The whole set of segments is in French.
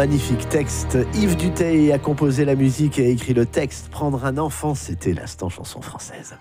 magnifique texte. Yves Duteil a composé la musique et a écrit le texte. Prendre un enfant, c'était l'instant chanson française.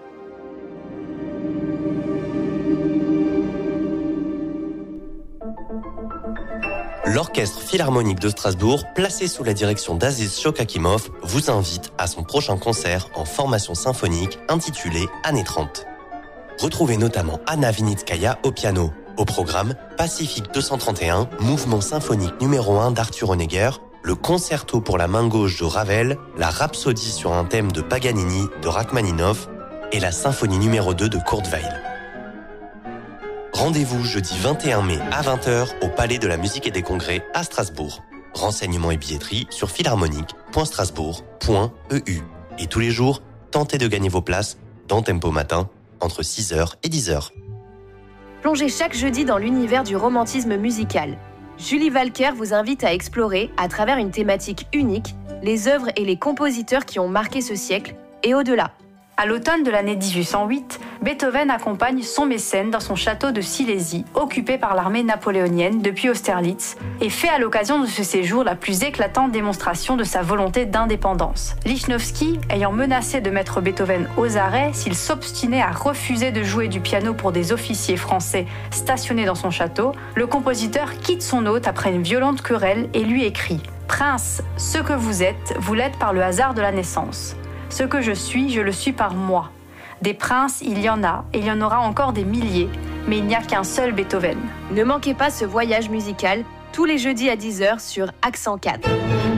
L'Orchestre Philharmonique de Strasbourg, placé sous la direction d'Aziz Shokakimov, vous invite à son prochain concert en formation symphonique intitulé Années 30. Retrouvez notamment Anna Vinitskaya au piano. Au programme, Pacifique 231, mouvement symphonique numéro 1 d'Arthur Honegger, le concerto pour la main gauche de Ravel, la rhapsodie sur un thème de Paganini de Rachmaninov et la symphonie numéro 2 de Kurt Weill. Rendez-vous jeudi 21 mai à 20h au Palais de la Musique et des Congrès à Strasbourg. Renseignements et billetterie sur philharmonique.strasbourg.eu. Et tous les jours, tentez de gagner vos places dans Tempo Matin entre 6h et 10h. Plongez chaque jeudi dans l'univers du romantisme musical. Julie Walker vous invite à explorer, à travers une thématique unique, les œuvres et les compositeurs qui ont marqué ce siècle et au-delà. À l'automne de l'année 1808, Beethoven accompagne son mécène dans son château de Silésie, occupé par l'armée napoléonienne depuis Austerlitz, et fait à l'occasion de ce séjour la plus éclatante démonstration de sa volonté d'indépendance. Lichnowsky, ayant menacé de mettre Beethoven aux arrêts s'il s'obstinait à refuser de jouer du piano pour des officiers français stationnés dans son château, le compositeur quitte son hôte après une violente querelle et lui écrit « Prince, ce que vous l'êtes par le hasard de la naissance. Ce que je le suis par moi. Des princes, il y en a, et il y en aura encore des milliers, mais il n'y a qu'un seul Beethoven. » Ne manquez pas ce voyage musical tous les jeudis à 10h sur Accent 4.